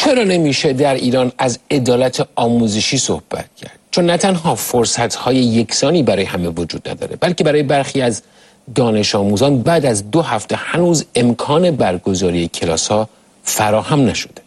چرا نمیشه در ایران از عدالت آموزشی صحبت کرد؟ چون نه تنها فرصت‌های یکسانی برای همه وجود نداره، بلکه برای برخی از دانش آموزان بعد از 2 هفته هنوز امکان برگزاری کلاس‌ها فراهم نشده.